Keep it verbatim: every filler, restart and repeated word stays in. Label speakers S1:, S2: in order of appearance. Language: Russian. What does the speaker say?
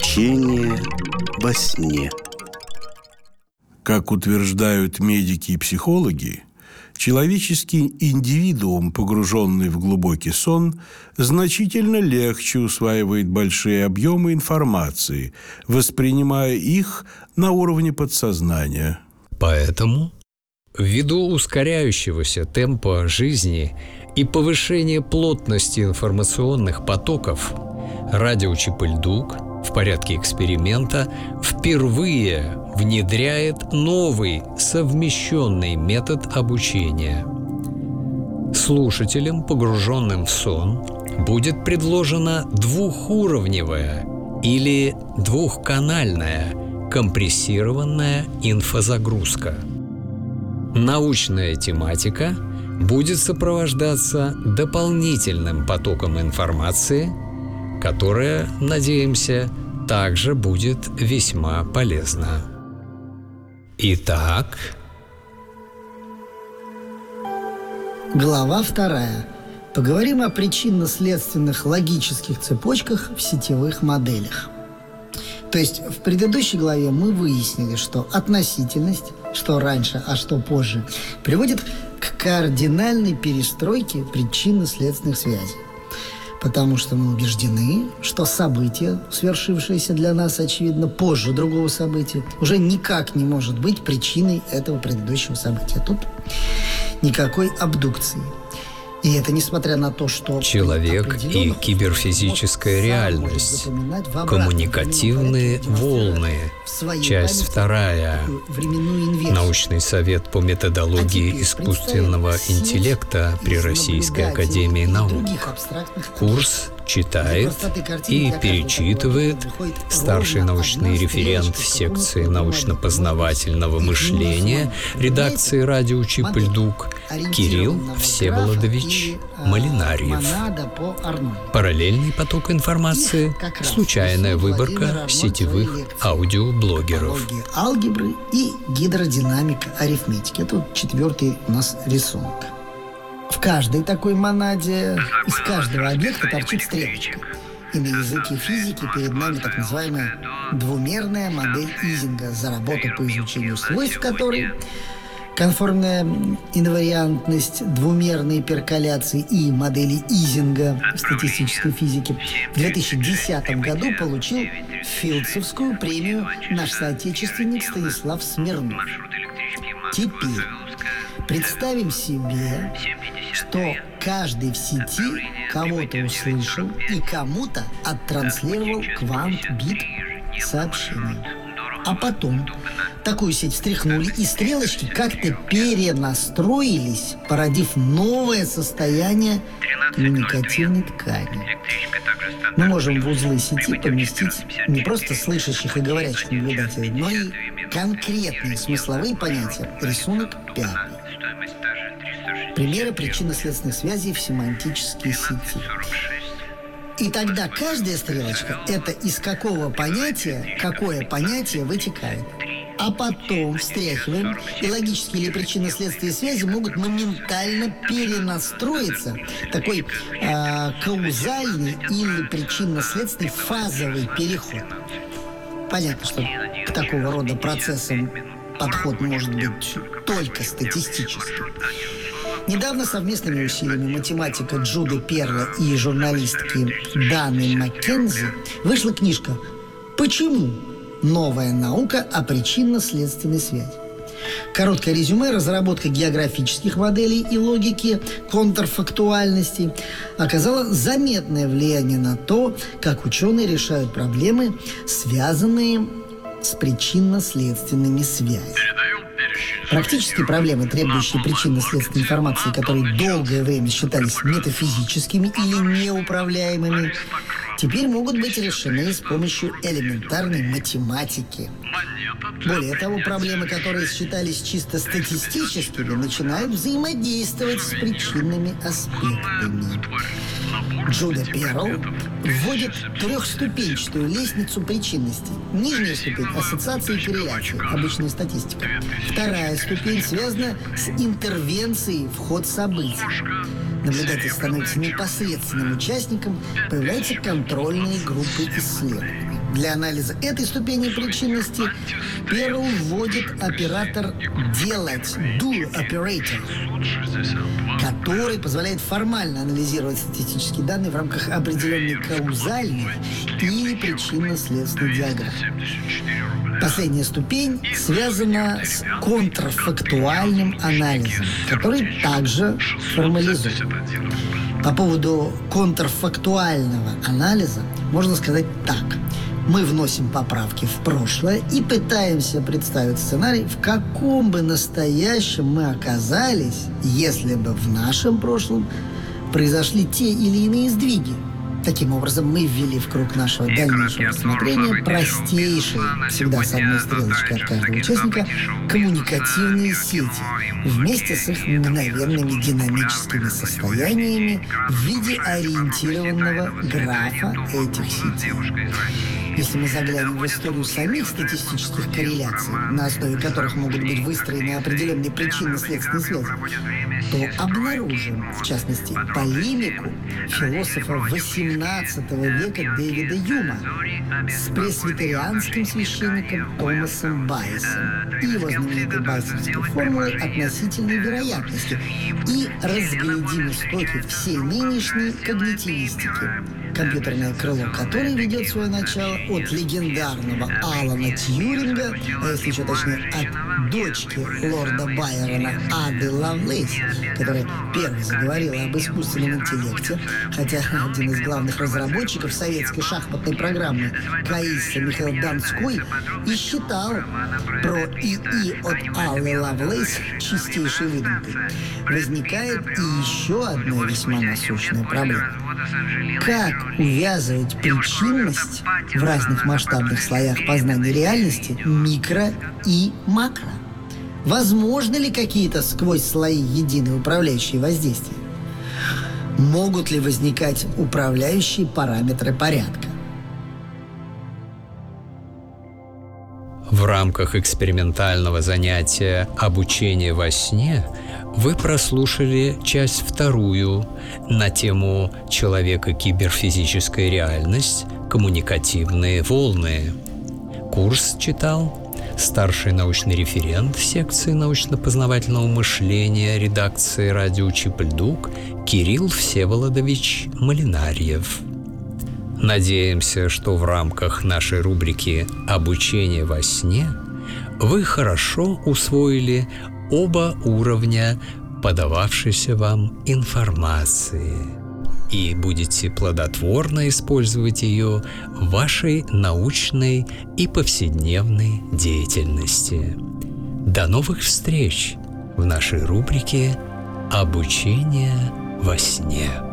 S1: Обучение во сне.
S2: Как утверждают медики и психологи, человеческий индивидуум, погруженный в глубокий сон, значительно легче усваивает большие объемы информации, воспринимая их на уровне подсознания.
S3: Поэтому, ввиду ускоряющегося темпа жизни и повышения плотности информационных потоков, радио Чип-и-Дилк в порядке эксперимента впервые внедряет новый совмещенный метод обучения. Слушателям, погруженным в сон, будет предложена двухуровневая или двухканальная компрессированная инфозагрузка. Научная тематика будет сопровождаться дополнительным потоком информации, которая, надеемся, также будет весьма полезна. Итак,
S4: глава вторая. Поговорим о причинно-следственных логических цепочках в сетевых моделях. То есть в предыдущей главе мы выяснили, что относительность, что раньше, а что позже, приводит к кардинальной перестройке причинно-следственных связей. Потому что мы убеждены, что событие, свершившееся для нас, очевидно, позже другого события, уже никак не может быть причиной этого предыдущего события. Тут никакой абдукции. И это несмотря на то, что
S3: человек и киберфизическая реальность, коммуникативные волны, часть вторая, научный совет по методологии искусственного интеллекта при Российской академии наук. Курс читает и перечитывает старший научный референт секции научно-познавательного мышления редакции радио Чип-и-Дилк Кирилл Всеволодович Малинарьев. Параллельный поток информации, случайная выборка сетевых аудиоблогеров.
S4: Алгебры и гидродинамика арифметики. Это вот четвертый у нас рисунок. В каждой такой монаде из каждого объекта торчит стрелочка. И на языке физики перед нами так называемая двумерная модель Изинга, за работу по изучению свойств которой конформная инвариантность двумерной перколяции и модели Изинга в статистической физике в две тысячи десятом году получил Филдсовскую премию наш соотечественник Станислав Смирнов. Теперь представим себе, что каждый в сети кого-то услышал и кому-то оттранслировал квант-бит сообщения. А потом такую сеть встряхнули, и стрелочки как-то перенастроились, породив новое состояние коммуникативной ткани. Мы можем в узлы сети поместить не просто слышащих и говорящих наблюдателей, но и конкретные смысловые понятия. Рисунок пятый. Примеры причинно-следственных связей в семантической сети. И тогда каждая стрелочка – это из какого понятия какое понятие вытекает. А потом встряхиваем, и логические или причинно-следственные связи могут моментально перенастроиться. Такой э, каузальный или причинно-следственный фазовый переход. Понятно, что к такого рода процессам подход может быть только статистический. Недавно совместными усилиями математика Джуда Перла и журналистки Даны Маккензи вышла книжка «Почему? Новая наука о причинно-следственной связи». Короткое резюме: разработка географических моделей и логики контрфактуальности оказала заметное влияние на то, как ученые решают проблемы, связанные с причинно-следственными связями. Практические проблемы, требующие причинно-следственной информации, которые долгое время считались метафизическими или неуправляемыми, теперь могут быть решены с помощью элементарной математики. Более того, проблемы, которые считались чисто статистическими, начинают взаимодействовать с причинными аспектами. Джуда Перл вводит трехступенчатую лестницу причинности. Нижняя ступень – ассоциации и корреляции, обычная статистика. Вторая ступень связана с интервенцией в ход событий. Наблюдатель становится непосредственным участником, появляются контрольные группы исследований. Для анализа этой ступени причинности первым вводит оператор «делать» do operator, который позволяет формально анализировать статистические данные в рамках определенной каузальной или причинно-следственной диаграммы. Последняя ступень связана с контрфактуальным анализом, который также формализует. По поводу контрфактуального анализа можно сказать так. Мы вносим поправки в прошлое и пытаемся представить сценарий, в каком бы настоящем мы оказались, если бы в нашем прошлом произошли те или иные сдвиги. Таким образом, мы ввели в круг нашего дальнейшего рассмотрения простейшие, всегда с одной стрелочкой от каждого участника, коммуникативные сети вместе с их мгновенными динамическими состояниями в виде ориентированного графа этих сетей. Если мы заглянем в историю самих статистических корреляций, на основе которых могут быть выстроены определенные причинно-следственные связи, то обнаружим, в частности, полемику философа восемнадцатого века Дэвида Юма с пресвитерианским священником Томасом Байесом и его знаменитой байесовской формулой относительной вероятности, и разглядим истоки всей нынешней когнитивистики, компьютерное крыло которой ведет свое начало от легендарного Алана Тьюринга, а если еще точнее, от дочки лорда Байрона Ады Лавлейс, которая первой заговорила об искусственном интеллекте, хотя один из главных разработчиков советской шахматной программы Каиса Михаил Донской и считал про ИИ от Аллы Лавлейс чистейшей выдумкой. Возникает и еще одна весьма насущная проблема. Как увязывать причинность в разных масштабных слоях познания реальности микро и макро? Возможны ли какие-то сквозь слои единые управляющие воздействия? Могут ли возникать управляющие параметры порядка?
S3: В рамках экспериментального занятия «Обучение во сне» вы прослушали часть вторую на тему «Человек и киберфизическая реальность. Коммуникативные волны». Курс читал старший научный референт секции научно-познавательного мышления редакции «Радио Чип-Льдук» Кирилл Всеволодович Малинарьев. Надеемся, что в рамках нашей рубрики «Обучение во сне» вы хорошо усвоили оба уровня подававшейся вам информации и будете плодотворно использовать ее в вашей научной и повседневной деятельности. До новых встреч в нашей рубрике «Обучение во сне».